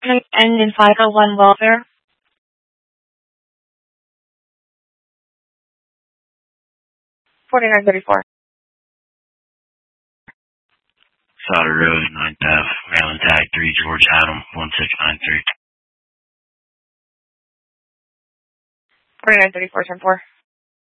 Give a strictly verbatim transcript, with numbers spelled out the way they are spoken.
And in five oh one welfare. forty-nine thirty-four. Sauter Road, ninth Ave, Maryland Tag three, George Adam, one six nine three. forty-nine thirty-four, ten four.